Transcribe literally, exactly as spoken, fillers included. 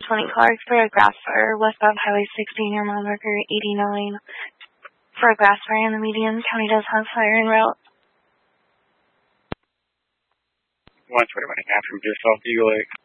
twenty Clark for a grass fire west of Highway sixty near mile marker eighty-nine for a grass fire in the median. County does have fire en route. one twenty-one and a half from just off Eagle Lake.